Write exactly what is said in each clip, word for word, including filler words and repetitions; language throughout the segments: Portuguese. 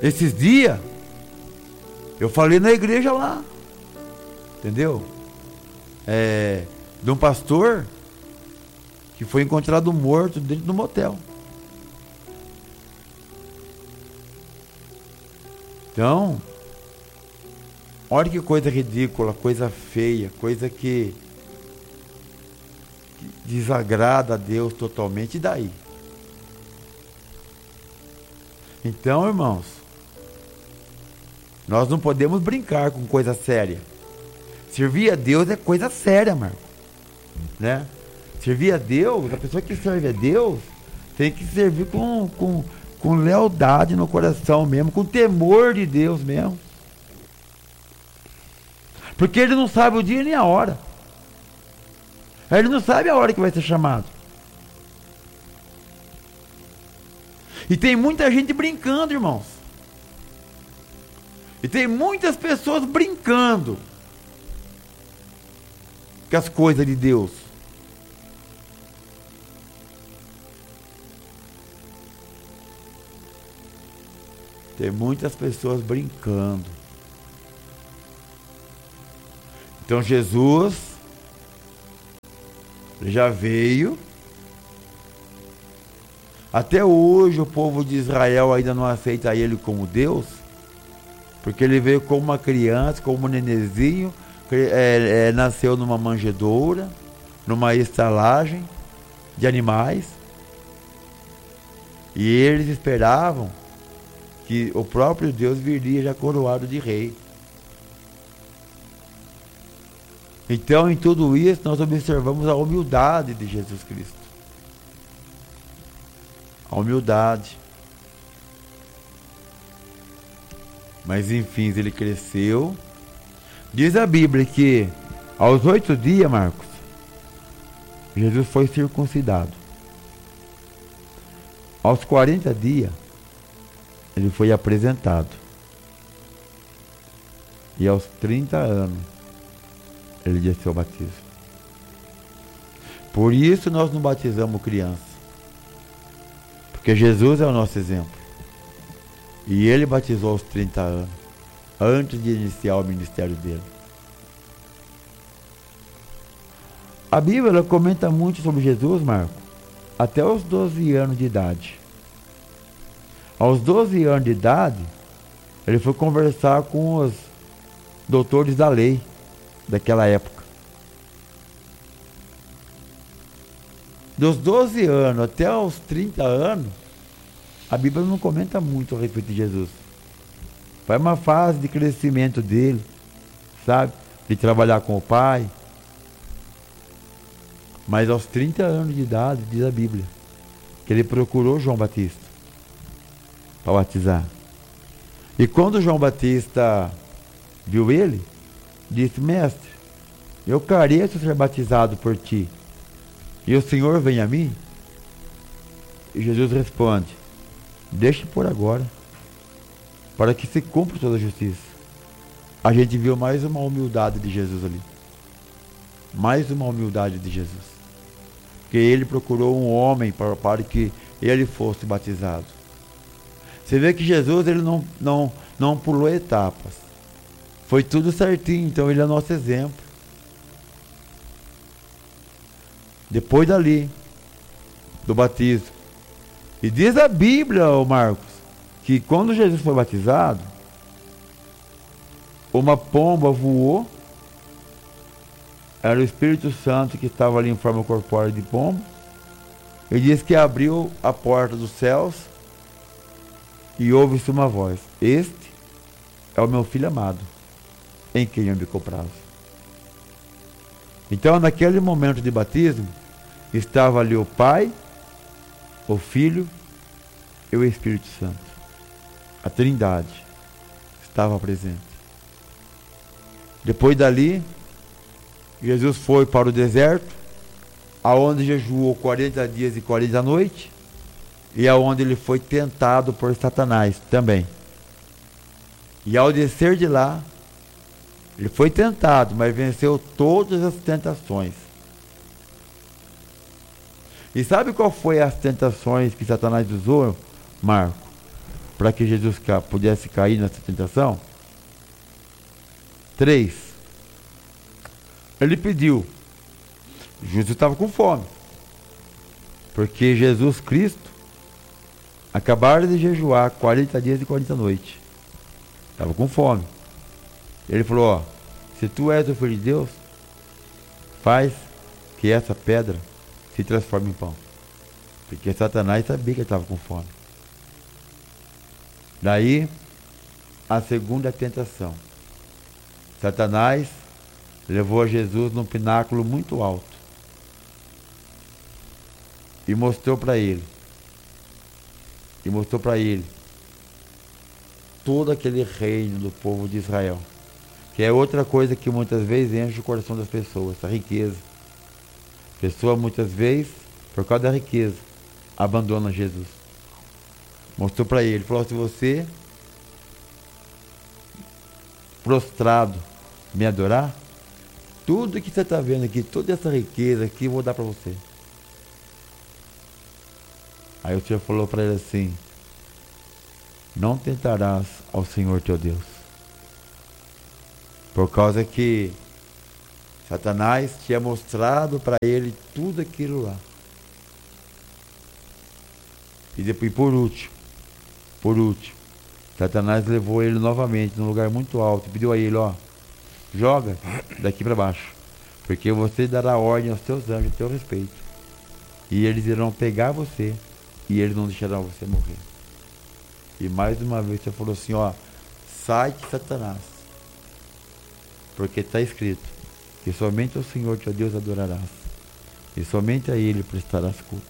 Esses dias, eu falei na igreja lá, entendeu? É, de um pastor que foi encontrado morto dentro do motel. Então, olha que coisa ridícula, coisa feia, coisa que, que desagrada a Deus totalmente. E daí? Então, irmãos, nós não podemos brincar com coisa séria. Servir a Deus é coisa séria, Marco, né? Servir a Deus, a pessoa que serve a Deus tem que servir com, com, com lealdade no coração mesmo, com temor de Deus mesmo. Porque ele não sabe o dia nem a hora. Ele não sabe a hora que vai ser chamado. E tem muita gente brincando, irmãos. E tem muitas pessoas brincando com as coisas de Deus. Tem muitas pessoas brincando. Então Jesus já veio. Até hoje o povo de Israel ainda não aceita ele como Deus, porque ele veio como uma criança, como um nenenzinho, é, é, nasceu numa manjedoura, numa estalagem de animais, e eles esperavam que o próprio Deus viria já coroado de rei. Então, em tudo isso, nós observamos a humildade de Jesus Cristo. A humildade. Mas, enfim, ele cresceu. Diz a Bíblia que, aos oito dias, Marcos, Jesus foi circuncidado. Aos quarenta dias, ele foi apresentado. E aos trinta anos, ele desceu o batismo. Por isso nós não batizamos criança. Porque Jesus é o nosso exemplo. E ele batizou aos trinta anos, antes de iniciar o ministério dele. A Bíblia ela comenta muito sobre Jesus, Marco, até os doze anos de idade. Aos doze anos de idade, ele foi conversar com os doutores da lei daquela época. Dos doze anos até os trinta anos, a Bíblia não comenta muito a respeito de Jesus. Foi uma fase de crescimento dele, sabe? De trabalhar com o Pai. Mas aos trinta anos de idade, diz a Bíblia, que ele procurou João Batista para batizar. E quando João Batista viu ele, disse: mestre, eu careço ser batizado por ti, e o Senhor vem a mim? E Jesus responde: deixe por agora, para que se cumpra toda a justiça. A gente viu mais uma humildade de Jesus ali. Mais uma humildade de Jesus. Porque ele procurou um homem para, para que ele fosse batizado. Você vê que Jesus ele não, não, não pulou etapas. Foi tudo certinho, então ele é nosso exemplo. Depois dali, do batismo. E diz a Bíblia, ô Marcos, que quando Jesus foi batizado, uma pomba voou. Era o Espírito Santo que estava ali em forma corpórea de pomba. Ele diz que abriu a porta dos céus e ouve-se uma voz: este é o meu filho amado, em quem eu me comprazo. Então, naquele momento de batismo, estava ali o Pai, o Filho e o Espírito Santo. A Trindade estava presente. Depois dali, Jesus foi para o deserto, aonde jejuou quarenta dias e quarenta noites, e aonde ele foi tentado por Satanás também. E ao descer de lá, ele foi tentado, mas venceu todas as tentações. E sabe qual foi as tentações que Satanás usou, Marco? para que Jesus pudesse cair nessa tentação? Três. Ele pediu. Jesus estava com fome. Porque Jesus Cristo acabaram de jejuar quarenta dias e quarenta noites. Estava com fome. Ele falou, ó, se tu és o Filho de Deus, faz que essa pedra se transforme em pão. Porque Satanás sabia que ele estava com fome. Daí, a segunda tentação. Satanás levou Jesus num pináculo muito alto e mostrou para ele, e mostrou para ele todo aquele reino do povo de Israel, que é outra coisa que muitas vezes enche o coração das pessoas, a riqueza. A pessoa muitas vezes, por causa da riqueza, abandona Jesus. Mostrou para ele, falou, se você prostrado me adorar, tudo que você está vendo aqui, toda essa riqueza aqui, eu vou dar para você. Aí o Senhor falou para ele assim, não tentarás ao Senhor teu Deus. Por causa que Satanás tinha mostrado para ele tudo aquilo lá. E depois, por último, por último, Satanás levou ele novamente num lugar muito alto e pediu a ele, ó, joga daqui para baixo, porque você dará ordem aos teus anjos a teu respeito, e eles irão pegar você, e eles não deixarão você morrer. E mais uma vez você falou assim, ó, sai de Satanás, porque está escrito que somente ao Senhor teu Deus adorarás, e somente a Ele prestarás culto.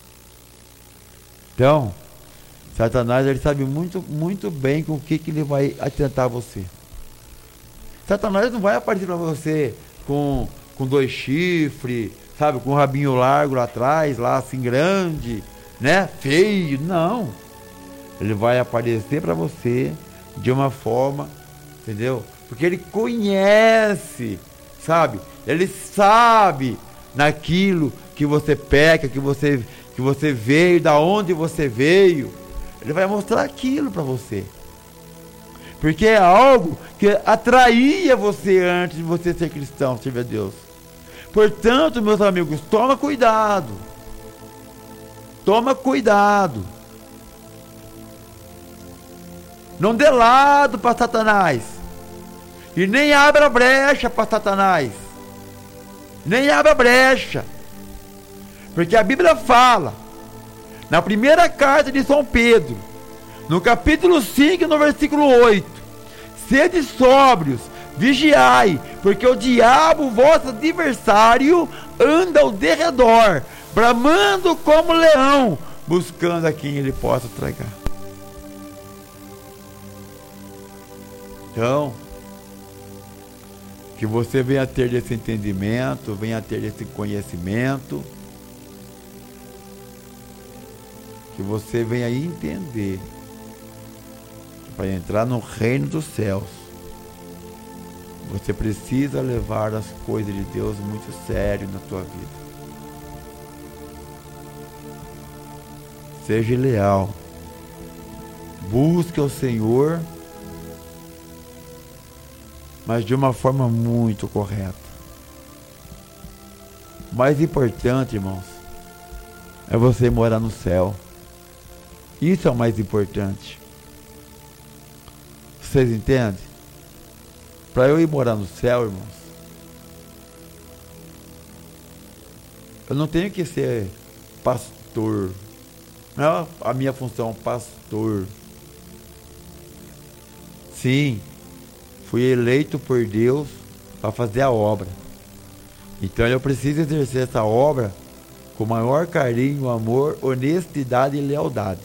Então, Satanás, ele sabe muito, muito bem com o que, que ele vai atentar você. Satanás não vai aparecer para você com, com dois chifres, sabe, com um rabinho largo lá atrás, lá assim grande, né, feio, não. Ele vai aparecer para você de uma forma, entendeu? Porque ele conhece, sabe, ele sabe naquilo que você peca, que você, que você veio, da onde você veio. Ele vai mostrar aquilo para você. Porque é algo que atraía você antes de você ser cristão, servir a Deus. Portanto, meus amigos, toma cuidado. Toma cuidado. Não dê lado para Satanás. E nem abra brecha para Satanás. Nem abra brecha. Porque a Bíblia fala, na primeira carta de São Pedro, no capítulo cinco, no versículo oito, sede sóbrios, vigiai, porque o diabo, vosso adversário, anda ao derredor, bramando como leão, buscando a quem ele possa tragar. Então, que você venha ter esse entendimento, venha ter esse conhecimento, que você venha entender, para entrar no reino dos céus, você precisa levar as coisas de Deus muito sério na tua vida. Seja leal. Busque o Senhor, mas de uma forma muito correta. O mais importante, irmãos, é você morar no céu. Isso é o mais importante. Vocês entendem? Para eu ir morar no céu, irmãos, eu não tenho que ser pastor. Não é a minha função, pastor. Sim, fui eleito por Deus para fazer a obra. Então eu preciso exercer essa obra com maior carinho, amor, honestidade e lealdade.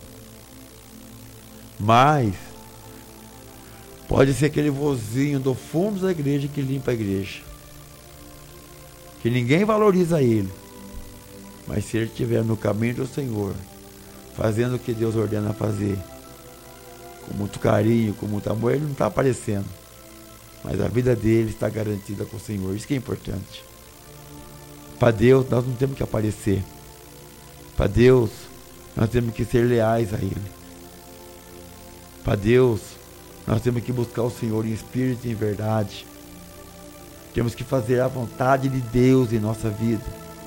Mas pode ser aquele vozinho do fundo da igreja que limpa a igreja, que ninguém valoriza ele. Mas se ele estiver no caminho do Senhor, fazendo o que Deus ordena fazer, com muito carinho, com muito amor, ele não está aparecendo, mas a vida dele está garantida com o Senhor. Isso que é importante. Para Deus nós não temos que aparecer. Para Deus nós temos que ser leais a Ele. Para Deus, nós temos que buscar o Senhor em espírito e em verdade. Temos que fazer a vontade de Deus em nossa vida.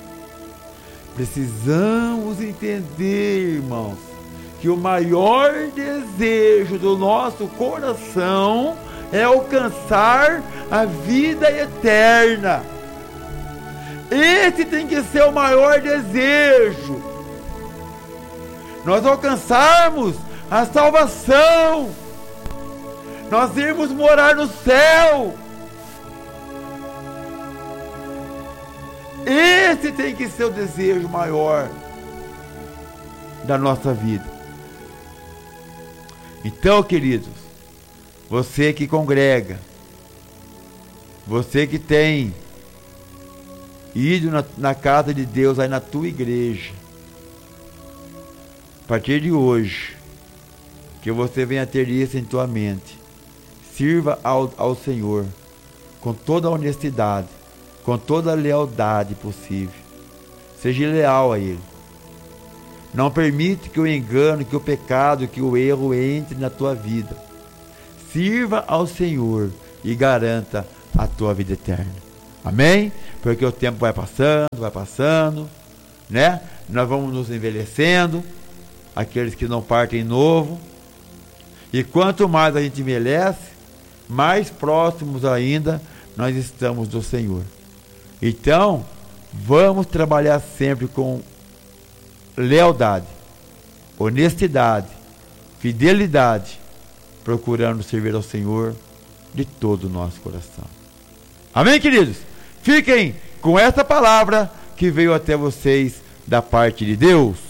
Precisamos entender, irmãos, que o maior desejo do nosso coração é alcançar a vida eterna. Esse tem que ser o maior desejo. Nós alcançarmos a salvação. Nós irmos morar no céu. Esse tem que ser o desejo maior da nossa vida. Então, queridos, você que congrega, você que tem ido na, na casa de Deus, aí na tua igreja, a partir de hoje, que você venha ter isso em tua mente. Sirva ao, ao Senhor com toda a honestidade, com toda a lealdade possível. Seja leal a Ele. Não permite que o engano, que o pecado, que o erro entre na tua vida. Sirva ao Senhor e garanta a tua vida eterna. Amém? Porque o tempo vai passando, vai passando, né? Nós vamos nos envelhecendo, aqueles que não partem novo. E quanto mais a gente envelhece, mais próximos ainda nós estamos do Senhor. Então, vamos trabalhar sempre com lealdade, honestidade, fidelidade, procurando servir ao Senhor de todo o nosso coração. Amém, queridos? Fiquem com essa palavra que veio até vocês da parte de Deus.